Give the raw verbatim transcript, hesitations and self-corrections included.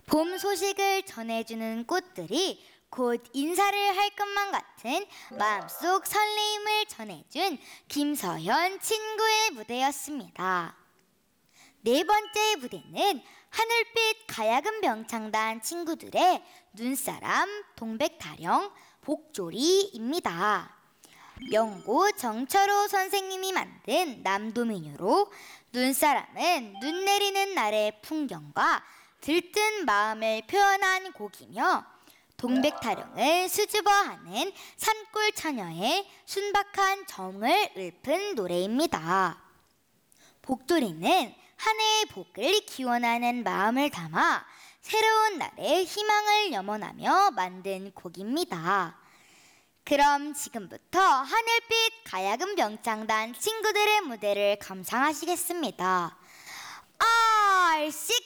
봄 소식을 전해주는 꽃들이 곧 인사를 할 것만 같은 마음속 설레임을 전해준 김서현 친구의 무대였습니다. 네 번째 무대는 하늘빛 가야금 병창단 친구들의 눈사람, 동백타령, 복조리입니다. 명고 정철호 선생님이 만든 남도민요로 눈사람은 눈 내리는 날의 풍경과 들뜬 마음을 표현한 곡이며, 동백타령은 수줍어하는 산골 처녀의 순박한 정을 읊은 노래입니다. 복조리는 한 해의 복을 기원하는 마음을 담아 새로운 날의 희망을 염원하며 만든 곡입니다. 그럼 지금부터 하늘빛 가야금 병창단 친구들의 무대를 감상하시겠습니다. 얼씨구